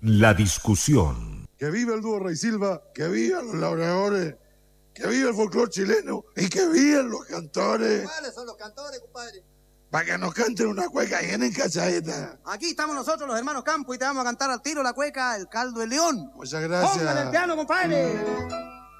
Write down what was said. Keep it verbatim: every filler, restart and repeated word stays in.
La discusión. Que viva el dúo Rey Silva, que vivan los labradores, que viva el folclore chileno y que vivan los cantores. ¿Cuáles son los cantores, compadre? Para que nos canten una cueca bien en cachadeta. Aquí estamos nosotros, los hermanos Campo, y te vamos a cantar al tiro la cueca El Caldo de León. Muchas gracias. ¡Póngale el piano, compadre!